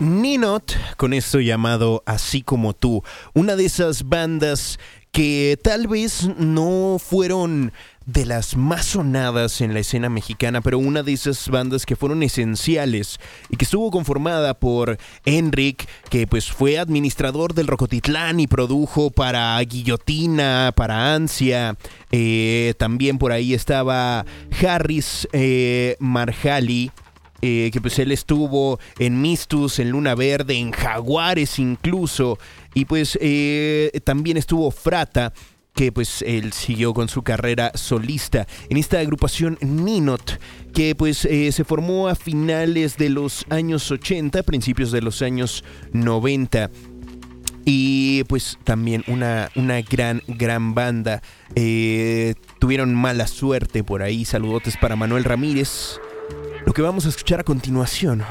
Ninot, con esto llamado Así Como Tú, una de esas bandas que tal vez no fueron de las más sonadas en la escena mexicana, pero una de esas bandas que fueron esenciales y que estuvo conformada por Enric, que pues fue administrador del Rocotitlán y produjo para Guillotina, para Ansia. También por ahí estaba Harris Marjali, que pues él estuvo en Mistus, en Luna Verde, en Jaguares incluso, y pues también estuvo Frata, que pues él siguió con su carrera solista en esta agrupación Ninot, que pues se formó a finales de los años 80, principios de los años 90. Y pues también una gran banda. Tuvieron mala suerte por ahí. Saludotes para Manuel Ramírez. Lo que vamos a escuchar a continuación,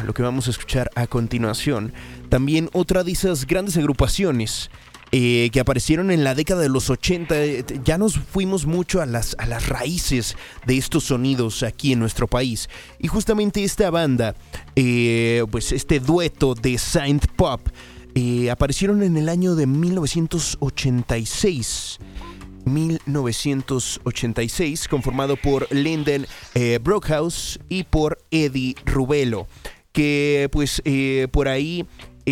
también otra de esas grandes agrupaciones que aparecieron en la década de los 80. Ya nos fuimos mucho a las raíces de estos sonidos aquí en nuestro país. Y justamente esta banda, pues este dueto de synth pop, aparecieron en el año de 1986, conformado por Lyndon Brockhaus y por Eddie Rubelo, que pues por ahí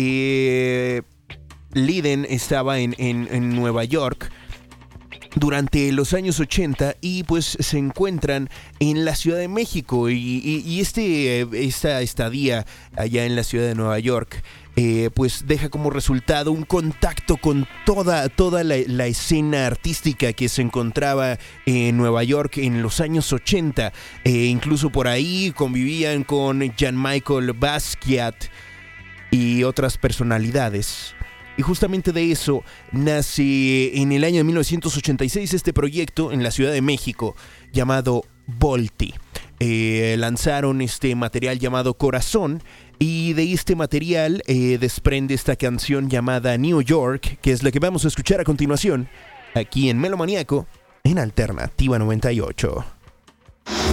Lyndon estaba en Nueva York durante los años 80 y pues se encuentran en la Ciudad de México y esta estadía allá en la ciudad de Nueva York pues deja como resultado un contacto con toda la escena artística que se encontraba en Nueva York en los años 80. Incluso por ahí convivían con Jean-Michel Basquiat y otras personalidades. Y justamente de eso nace en el año de 1986 este proyecto en la Ciudad de México llamado Volti. Lanzaron este material llamado Corazón, y de este material desprende esta canción llamada New York, que es la que vamos a escuchar a continuación aquí en Melomaniaco en Alternativa 98.